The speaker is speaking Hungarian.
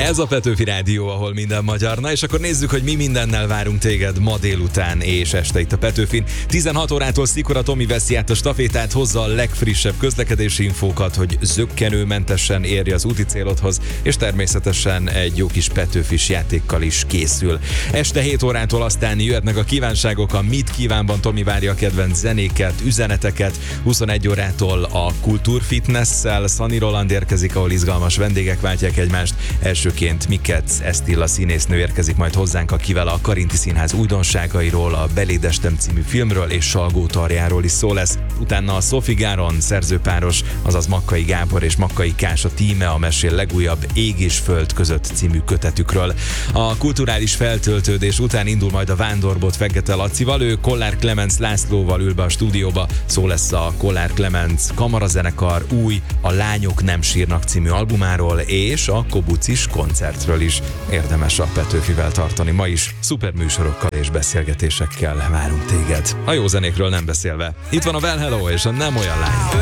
Ez a Petőfi Rádió, ahol minden magyar. Na és akkor nézzük, hogy mi mindennel várunk téged ma délután és este itt a Petőfin. 16 órától Szikora Tomi veszi át a stafétát, hozza a legfrissebb közlekedési infókat, hogy zökkenőmentesen érj az úti célodhoz, és természetesen egy jó kis Petőfis játékkal is készül. Este 7 órától aztán jöhetnek a kívánságok, a Mit kívánban Tomi várja a kedvenc zenéket, üzeneteket. 21 órától a Kultúrfitnesszel Szani Roland érkezik, ahol izgalmas vendégek váltják egymást. Elsőként Miketz Esztilla színésznő érkezik majd hozzánk, akivel a Karinti Színház újdonságairól, a Belédestem című filmről és Salgótarjáról is szó lesz. Utána a Sophie Garon szerzőpáros, azaz Makkai Gábor és Makkai Kása tíme a mesél legújabb Ég és Föld között című kötetükről. A kulturális feltöltődés után indul majd a Vándorbot Fekete Lacival, ő Kollár Klemenc Lászlóval ül be a stúdióba. Szó lesz a Kollár Klemenc kamarazenekar új A Lányok nem sírnak című albumáról és a Kobucis koncertről is. Érdemes a Petőfivel tartani ma is. Szuper műsorokkal és beszélgetésekkel várunk téged. A jó zenékről nem beszélve. Itt van a Well Hello és a Nem olyan lány.